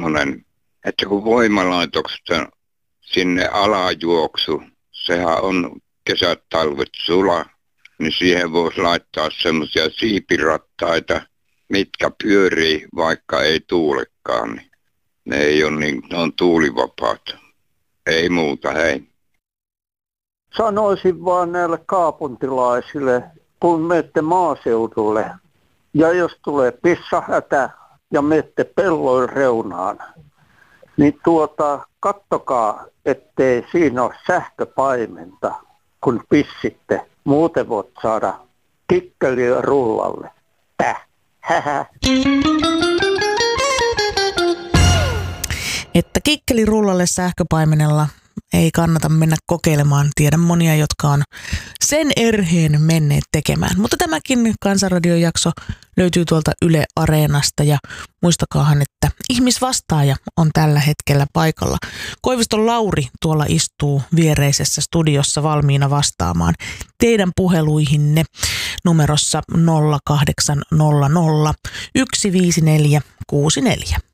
semmoinen, että kun voimalaitoksesta sinne alajuoksu, sehän on kesät, talvet sula, niin siihen voisi laittaa semmoisia siipirattaita, mitkä pyörii, vaikka ei tuulekaan. Niin ne ei ole niin, ne on tuulivapaat. Ei muuta, hei. Sanoisin vaan näille kaupunkilaisille, kun menette maaseudulle, ja jos tulee pissahätä ja menette pellon reunaan, niin kattokaa, ettei siinä ole sähköpaimenta, kun pissitte. Muuten voit saada kikkeliä rullalle. Että kikkelirullalle sähköpaimenella ei kannata mennä kokeilemaan. Tiedän monia, jotka on sen erheen menneet tekemään. Mutta tämäkin Kansanradiojakso löytyy tuolta Yle Areenasta ja muistakaahan, että ihmisvastaaja on tällä hetkellä paikalla. Koiviston Lauri tuolla istuu viereisessä studiossa valmiina vastaamaan teidän puheluihinne numerossa 0800 154 64.